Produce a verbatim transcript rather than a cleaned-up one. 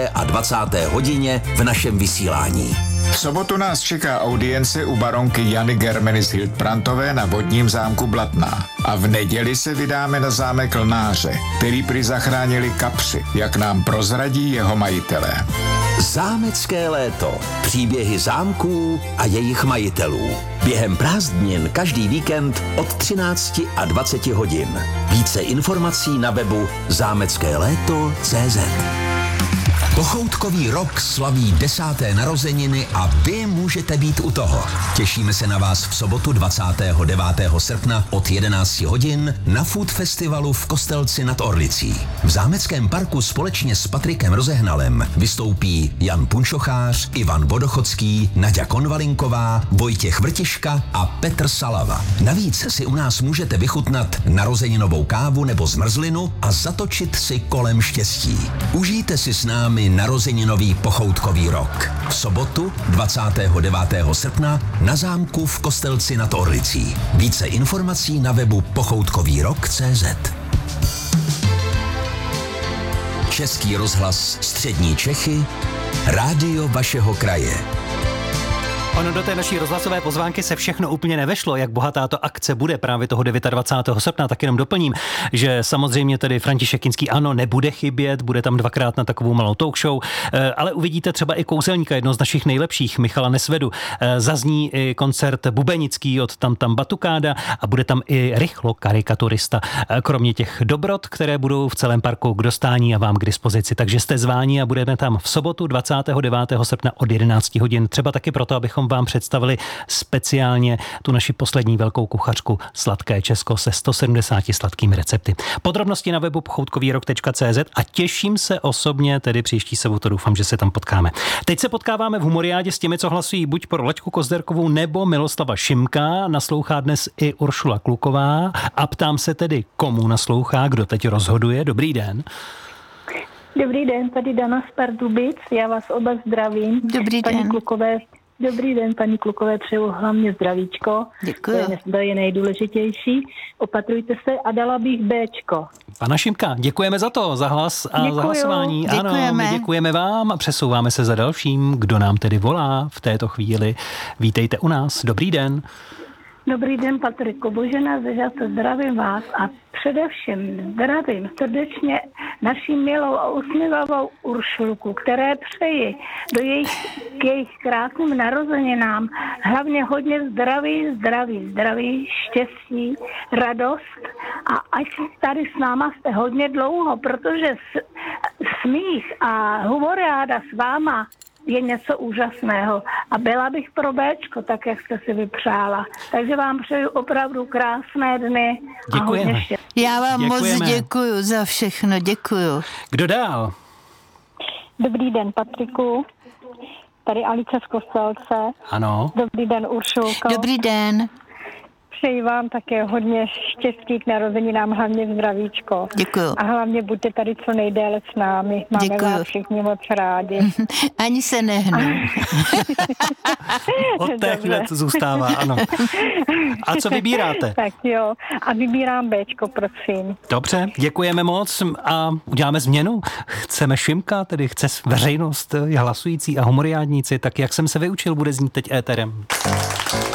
dvacáté hodině v našem vysílání. V sobotu nás čeká audience u baronky Jany Germenis Hildbrandtové na vodním zámku Blatná. A v neděli se vydáme na zámek Lnáře, který prý zachránili kapři, jak nám prozradí jeho majitelé. Zámecké léto. Příběhy zámků a jejich majitelů. Během prázdnin každý víkend od třinácti a dvaceti hodin. Více informací na webu zámecké léto tečka cé zet. Pochoutkový rok slaví desáté narozeniny a vy můžete být u toho. Těšíme se na vás v sobotu dvacátého devátého srpna od jedenácti hodin na Food Festivalu v Kostelci nad Orlicí. V zámeckém parku společně s Patrikem Rozehnalem vystoupí Jan Punčochář, Ivan Vodochodský, Naďa Konvalinková, Vojtěch Vrtiška a Petr Salava. Navíc si u nás můžete vychutnat narozeninovou kávu nebo zmrzlinu a zatočit si kolem štěstí. Užijte si s námi narozeninový pochoutkový rok. V sobotu dvacátého devátého srpna na zámku v Kostelci nad Orlicí. Více informací na webu pochoutkový rok tečka cé zet. Český rozhlas Střední Čechy, rádio vašeho kraje. Ono do té naší rozhlasové pozvánky se všechno úplně nevešlo, jak bohatá to akce bude právě toho dvacátého devátého srpna, tak jenom doplním, že samozřejmě tedy František Kinský ano, nebude chybět, bude tam dvakrát na takovou malou talk show, ale uvidíte třeba i kouzelníka, jedno z našich nejlepších, Michala Nesvedu. Zazní i koncert bubenický od Tam Tam Batukáda a bude tam i Rychlo karikaturista. Kromě těch dobrot, které budou v celém parku k dostání a vám k dispozici. Takže jste zváni a budeme tam v sobotu dvacátého devátého srpna od jedenácti hodin. Třeba taky proto, abychom vám představili speciálně tu naši poslední velkou kuchařku Sladké Česko se sto sedmdesáti sladkými recepty. Podrobnosti na webu pochoutkový rok tečka cé zet a těším se osobně, tedy příští sobotu, doufám, že se tam potkáme. Teď se potkáváme v Humoriádě s těmi, co hlasují buď pro Laďku Kozderkovou nebo Miloslava Šimka. Naslouchá dnes i Uršula Kluková a ptám se tedy, komu naslouchá, kdo teď rozhoduje. Dobrý den. Dobrý den, tady Dana z Pardubic, já vás oba zdravím. Dobrý paní den. Klukové, dobrý den, paní Klukové, přeju hlavně zdravíčko. Děkuji. To je, to je nejdůležitější. Opatrujte se a dala bych Béčko. Pana Šimka, děkujeme za to, za hlas a Děkuju. za hlasování. Děkujeme. Ano, my děkujeme vám a přesouváme se za dalším, kdo nám tedy volá v této chvíli. Vítejte u nás, dobrý den. Dobrý den, Patriku, Božena Zežata, zdravím vás a především zdravím srdečně naší milou a usměvavou Uršulku, které přeji do jejich, k jejich krásným narozeninám hlavně hodně zdraví, zdraví, zdraví, štěstí, radost a ať tady s náma jste hodně dlouho, protože s, smích a humoriáda s váma je něco úžasného. A byla bych pro Béčko, tak jak jste si vypřála. Takže vám přeju opravdu krásné dny. Děkujeme. A hodně štěstí. Já vám Děkujeme. moc děkuju za všechno, děkuju. Kdo dál? Dobrý den, Patriku. Tady Alice z Kostelce. Ano. Dobrý den, Uršulko. Dobrý den. Přeji vám také hodně štěstí k narozeninám, hlavně zdravíčko. Děkuju. A hlavně buďte tady co nejdéle s námi. Máme Děkuju. vás všichni moc rádi. Ani se nehnu. Od té chvíle to zůstává, ano. A co vybíráte? Tak jo, a vybírám Béčko, prosím. Dobře, děkujeme moc a uděláme změnu. Chceme Šimka, tedy chce veřejnost, hlasující a humoriádníci, tak jak jsem se vyučil, bude znít teď éterem.